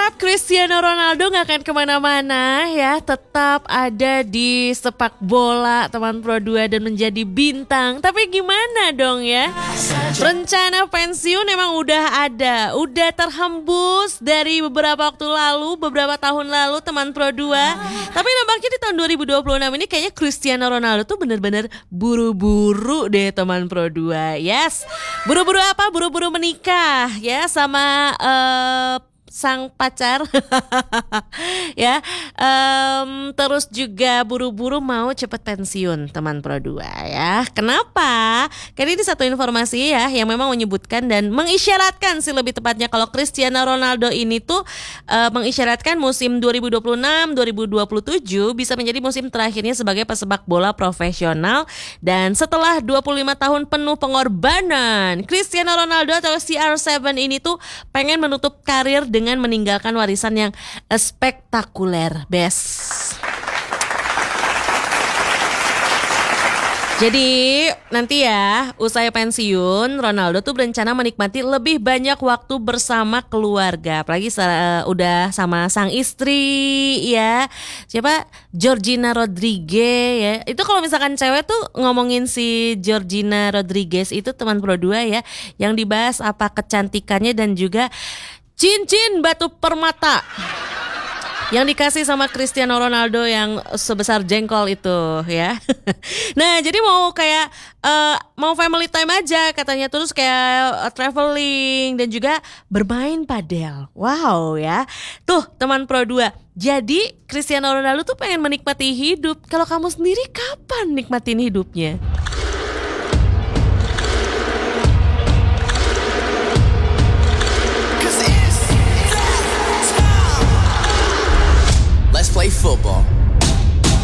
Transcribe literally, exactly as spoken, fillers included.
Tetap Cristiano Ronaldo gak akan kemana-mana ya, tetap ada di sepak bola teman Pro dua dan menjadi bintang. Tapi gimana dong ya, rencana pensiun memang udah ada, udah terhembus dari beberapa waktu lalu, beberapa tahun lalu teman Pro dua. Tapi nampaknya di tahun dua ribu dua puluh enam ini kayaknya Cristiano Ronaldo tuh bener-bener buru-buru deh teman Pro dua. Yes, buru-buru apa? Buru-buru menikah ya sama uh, sang pacar ya, um, terus juga buru-buru mau cepet pensiun teman Pro dua ya. Kenapa? Karena ini satu informasi ya yang memang menyebutkan dan mengisyaratkan sih lebih tepatnya kalau Cristiano Ronaldo ini tuh uh, mengisyaratkan musim dua ribu dua puluh enam dua ribu dua puluh tujuh bisa menjadi musim terakhirnya sebagai pesepak bola profesional. Dan setelah dua puluh lima tahun penuh pengorbanan, Cristiano Ronaldo atau C R tujuh ini tuh pengen menutup karir dengan meninggalkan warisan yang spektakuler, best. Jadi nanti ya usai pensiun Ronaldo tuh berencana menikmati lebih banyak waktu bersama keluarga. Apalagi uh, udah sama sang istri ya, siapa, Georgina Rodriguez ya. Itu kalau misalkan cewek tuh ngomongin si Georgina Rodriguez itu teman Pro dua ya, yang dibahas apa kecantikannya dan juga cincin batu permata yang dikasih sama Cristiano Ronaldo yang sebesar jengkol itu ya. Nah jadi mau kayak uh, mau family time aja katanya, terus kayak uh, traveling dan juga bermain padel. Wow ya. Tuh teman Pro dua. Jadi Cristiano Ronaldo tuh pengen menikmati hidup. Kalau kamu sendiri kapan nikmatin hidupnya? Let's play football.